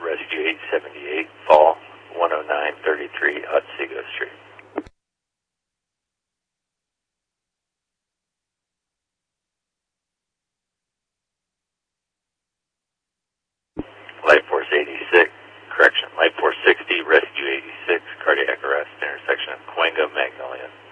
Rescue 878, Fall 10933, Otsego Street. Life Force 86, correction, Life Force 60, Rescue 86, cardiac arrest, intersection of Cahuenga, Magnolia.